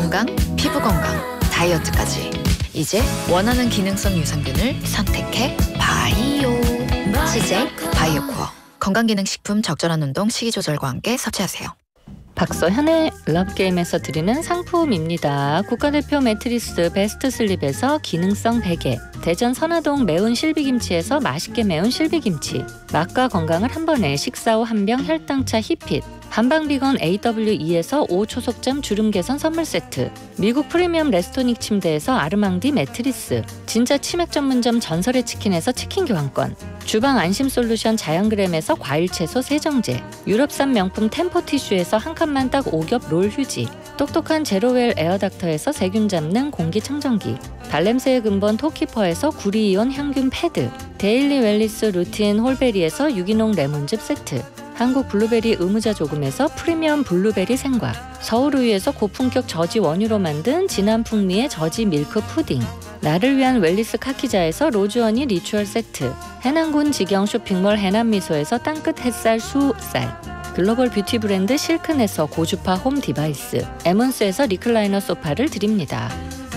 건강, 피부 건강, 다이어트까지 이제 원하는 기능성 유산균을 선택해 바이오. CJ 바이오코어. 건강기능식품 적절한 운동, 식이조절과 함께 섭취하세요. 박서현의 러브게임에서 드리는 상품입니다. 국가대표 매트리스 베스트슬립에서 기능성 베개, 대전 선화동 매운 실비김치에서 맛있게 매운 실비김치, 맛과 건강을 한 번에 식사 후 한 병 혈당차 히핏, 한방비건 AWE에서 5초속잠 주름 개선 선물 세트, 미국 프리미엄 레스토닉 침대에서 아르망디 매트리스, 진짜 치맥 전문점 전설의 치킨에서 치킨 교환권, 주방 안심 솔루션 자연그램에서 과일 채소 세정제, 유럽산 명품 템포 티슈에서 한 칸만 딱 5겹 롤 휴지, 똑똑한 제로웰 에어닥터에서 세균 잡는 공기청정기, 발냄새의 근본 토키퍼에서 구리이온 향균 패드, 데일리 웰리스 루틴 홀베리에서 유기농 레몬즙 세트, 한국 블루베리 의무자 조금에서 프리미엄 블루베리 생과, 서울우유에서 고품격 저지 원유로 만든 진한 풍미의 저지 밀크 푸딩, 나를 위한 웰리스 카키자에서 로즈허니 리추얼 세트, 해남군 직영 쇼핑몰 해남미소에서 땅끝 햇살 수쌀, 글로벌 뷰티 브랜드 실크넷에서 고주파 홈 디바이스, 에몬스에서 리클라이너 소파를 드립니다.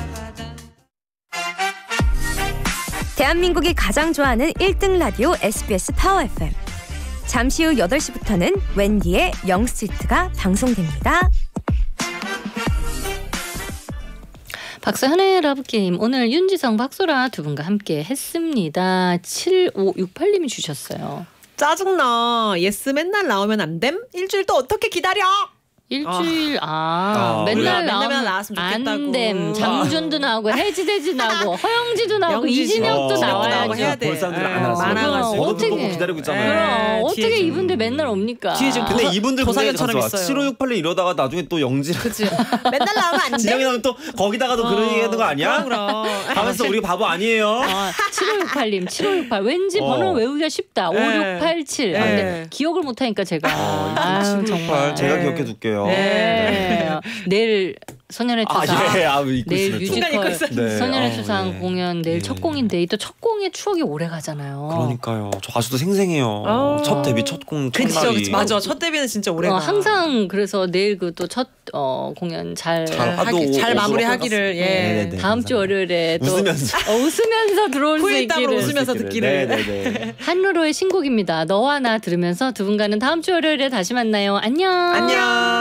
대한민국이 가장 좋아하는 1등 라디오 SBS 파워 FM. 잠시 후 8시부터는 웬디의 영스트리트가 방송됩니다. 박서현의 러브게임, 오늘 윤지성, 박소라 두 분과 함께 했습니다. 7568님이 주셨어요. 짜증나. 예스 맨날 나오면 안 됨? 일주일 또 어떻게 기다려? 일주일 맨날 나오면 나왔으면 좋겠다고. 안됨. 장준도 나오고 해지대지 나오고 허영지도 나오고 이진혁도 나와야죠. 해야 돼. 볼 사람들 안 나왔어요. 많아가지고. 어떻게 보고 기다리고 있잖아요. 그럼 어떻게 뒤에 좀. 이분들 맨날 옵니까? 뒤에 좀 근데 이분들 도사견처럼 있어요. 7568님 이러다가 나중에 또 영지 그치. 맨날 나오면 안 돼. 진영이 나오면 또 거기다가도 그런 얘기 하는 거 아니야? 그럼. 하면서 우리가 바보 아니에요? 7568님 7568 왠지 번호 외우기가 쉽다. 5687 근데 기억을 못하니까 제가 아유, 정말 제가 기억해 둘게요. 네. 내일 소년의 투상 내일 뮤지컬 소년의 투상 공연 내일 첫 공인데 또 첫 공의 추억이 오래 가잖아요. 그러니까요. 저 아직도 생생해요. 첫 데뷔 첫 공 그치, 맞아. 첫 데뷔는 진짜 오래 가. 항상 그래서 내일 그 또 첫 공연 잘 마무리하기를. 네네네, 다음 주 월요일에 또 웃으면서 들어올 수 있기를. 웃으면서 듣기를. 한루로의 신곡입니다. 너와 나 들으면서 두 분과는 다음 주 월요일에 다시 만나요. 안녕. 안녕.